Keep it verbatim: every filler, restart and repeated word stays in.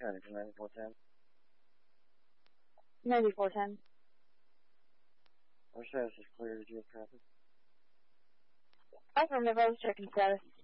traffic for ninety-four ten. ninety-four ten. Our status is clear. Did you have traffic? Affirmative, I was checking status.